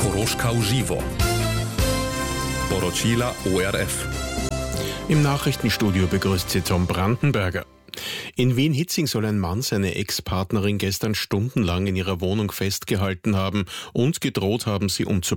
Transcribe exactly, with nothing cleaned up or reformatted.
Koroschkau Żywo. Borocila O R F. Im Nachrichtenstudio begrüßt Sie Tom Brandenberger. In Wien-Hitzing soll ein Mann seine Ex-Partnerin gestern stundenlang in ihrer Wohnung festgehalten haben und gedroht haben, sie umzubringen.